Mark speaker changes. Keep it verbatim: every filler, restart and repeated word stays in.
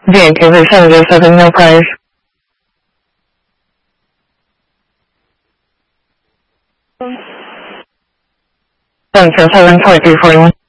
Speaker 1: Vancouver Senator seven, no priors. Sunset seven, four three four one.